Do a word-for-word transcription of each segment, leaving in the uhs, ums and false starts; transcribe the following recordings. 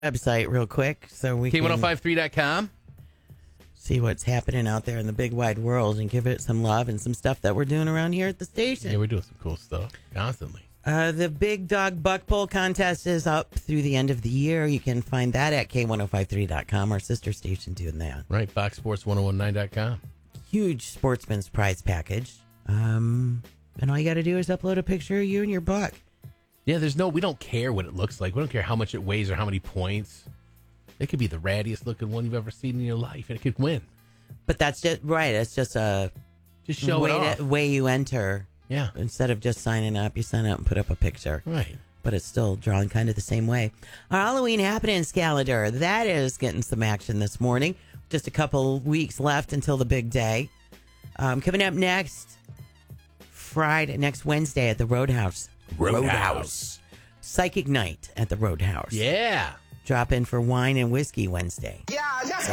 website real quick so we K can ten fifty-three dot com. see what's happening out there in the big wide world and give it some love and some stuff that we're doing around here at the station. Yeah, we're doing some cool stuff constantly. Uh, the Big Dog Buck Bowl contest is up through the end of the year. You can find that at K ten fifty-three dot com, our sister station doing that. Right, fox sports ten nineteen dot com. Huge Sportsman's Prize package. Um, and all you got to do is upload a picture of you and your buck. Yeah, there's no, we don't care what it looks like. We don't care how much it weighs or how many points. It could be the rattiest looking one you've ever seen in your life, and it could win. But that's just, right, it's just a Just show way, it off. to, way you enter. Yeah. Instead of just signing up, you sign up and put up a picture. Right. But it's still drawn kind of the same way. Our Halloween Happenings calendar, that is getting some action this morning. Just a couple weeks left until the big day. Um, coming up next, Friday, next Wednesday at the Roadhouse. Roadhouse. Psychic Night at the Roadhouse. Yeah. Drop in for wine and whiskey Wednesday. Yeah.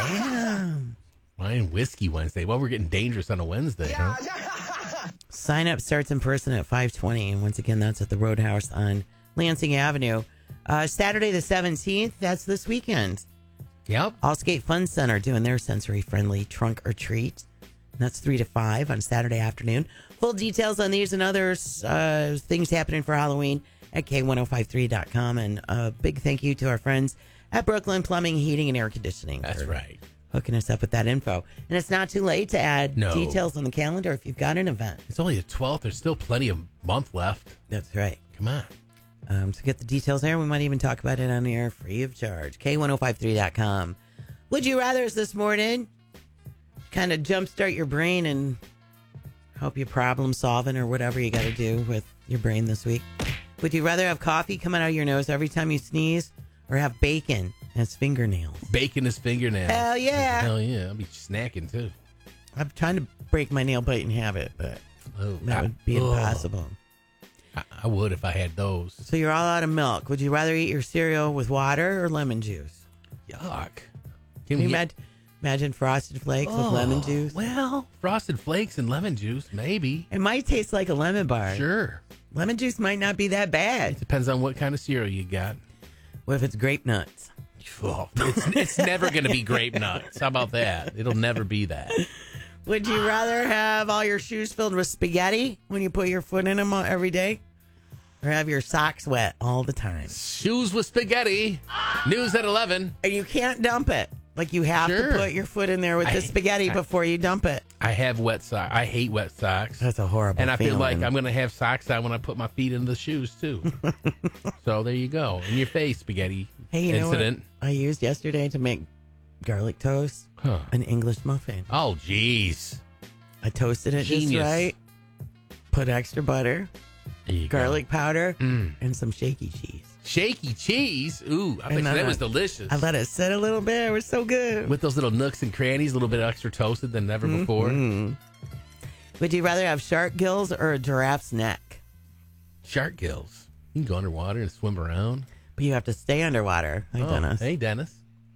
Damn. Wine and whiskey Wednesday. Well, we're getting dangerous on a Wednesday, huh? Sign up starts in person at five twenty. And once again, that's at the Roadhouse on Lansing Avenue. Uh, Saturday the seventeenth, that's this weekend. Yep. Allskate Fun Center doing their sensory-friendly trunk or treat. And that's three to five on Saturday afternoon. Full details on these and others, uh, things happening for Halloween at K ten fifty-three dot com. And a big thank you to our friends at Brooklyn Plumbing, Heating, and Air Conditioning. That's right. Hooking us up with that info. And it's not too late to add No. details on the calendar if you've got an event. It's only the twelfth. There's still plenty of month left. That's right. Come on. Um, so get the details there. We might even talk about it on the air free of charge. K ten fifty-three dot com. Would you rather's this morning? Kind of jumpstart your brain and help you problem solving or whatever you got to do with your brain this week. Would you rather have coffee coming out of your nose every time you sneeze or have bacon as fingernails? Bacon his fingernails. Hell yeah. Hell yeah. I'll be snacking too. I'm trying to break my nail biting habit, but Oh, that I- would be ugh. impossible. I, I would if I had those. So you're all out of milk. Would you rather eat your cereal with water or lemon juice? Yuck. Can you we imagine, imagine Frosted Flakes with lemon juice? Well, Frosted Flakes and lemon juice, maybe. It might taste like a lemon bar. Sure. Lemon juice might not be that bad. Depends on what kind of cereal you got. What if it's grape nuts? Oh, it's, it's never going to be grape nuts. How about that? It'll never be that. Would you rather have all your shoes filled with spaghetti when you put your foot in them every day? Or have your socks wet all the time? Shoes with spaghetti. News at eleven. And you can't dump it. Like you have Sure. to put your foot in there with I- the spaghetti I- before you dump it. I have wet socks. I hate wet socks. That's a horrible And I feel like feeling. I'm going to have socks on when I put my feet in the shoes, too. So there you go. In your face, spaghetti Hey, you incident. know what I used yesterday to make garlic toast? Huh. An English muffin. Oh, jeez. I toasted it Genius. just right. Put extra butter, There you go. garlic powder, Mm. and some shaky cheese. Shaky cheese. Ooh, I And bet then that I- was delicious. I let it sit a little bit. It was so good. With those little nooks and crannies, a little bit extra toasted than ever before. Mm. Would you rather have shark gills or a giraffe's neck? Shark gills. You can go underwater and swim around. But you have to stay underwater. Hi, Oh, Dennis. Hey, Dennis.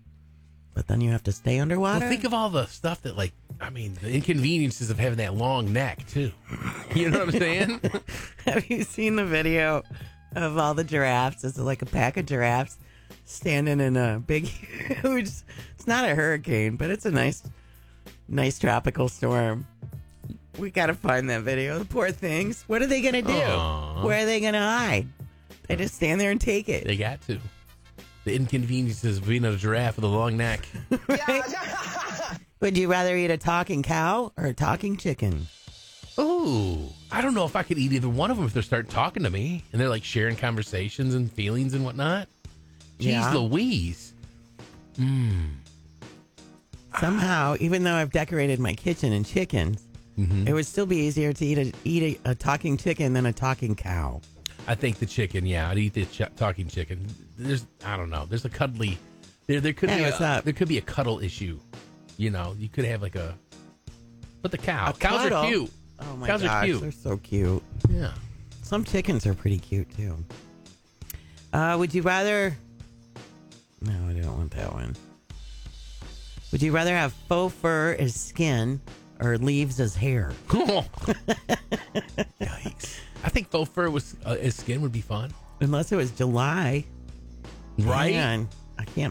But then you have to stay underwater? Well, think of all the stuff that, like, I mean, the inconveniences of having that long neck, too. You know what I'm saying? Have you seen the video of all the giraffes? It's like a pack of giraffes standing in a big, huge, it's not a hurricane, but it's a nice, nice tropical storm. We got to find that video. The poor things. What are they going to do? Aw. Where are they going to hide? They just stand there and take it. They got to. The inconveniences of being a giraffe with a long neck. Would you rather eat a talking cow or a talking chicken? Ooh, I don't know if I could eat either one of them if they start talking to me and they're like sharing conversations and feelings and whatnot. Jeez Yeah. Louise. Mmm. Somehow, even though I've decorated my kitchen in chickens, Mm-hmm. it would still be easier to eat a eat a, a talking chicken than a talking cow. I think the chicken, yeah, I'd eat the ch- talking chicken. There's, I don't know, there's a cuddly, there there could Hey, be what's a, up? there could be a cuddle issue. You know, you could have like a, but the cow, A cows cuddle? are cute. Oh my Cows are gosh, cute. they're so cute. Yeah. Some chickens are pretty cute too. Uh, would you rather? No, I don't want that one. Would you rather have faux fur as skin or leaves as hair? Yikes. I think faux fur was uh, his skin would be fun. Unless it was July. Right? Man, I can't